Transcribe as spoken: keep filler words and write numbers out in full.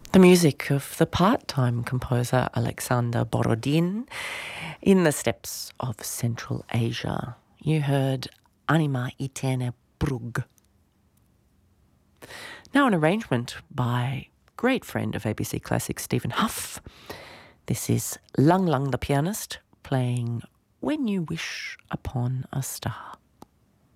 The music of the part-time composer Alexander Borodin in the steppes of Central Asia. You heard Anima Itene Brug. Now an arrangement by great friend of A B C Classics, Stephen Huff. This is Lung Lung the pianist playing When You Wish Upon a Star.